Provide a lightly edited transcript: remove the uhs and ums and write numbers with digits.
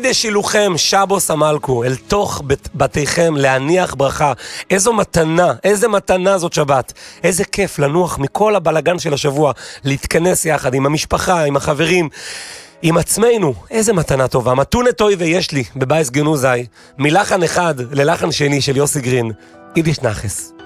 חיידה שילוחם, שבוס המלכו, אל תוך בתיכם להניח ברכה. איזו מתנה, איזה מתנה זאת שבת. איזה כיף לנוח מכל הבלגן של השבוע, להתכנס יחד עם המשפחה, עם החברים, עם עצמנו. איזה מתנה טובה. מתונה טוי ויש לי, בבייס גנוזי, מלחן אחד ללחן שני של יוסי גרין. אידיש נחס.